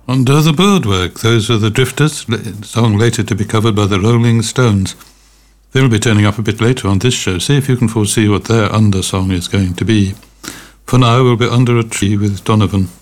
Under the Boardwork, those are the Drifters, song later to be covered by the Rolling Stones. They'll be turning up a bit later on this show. See if you can foresee what their under song is going to be. For now, we'll be Under a Tree with Donovan.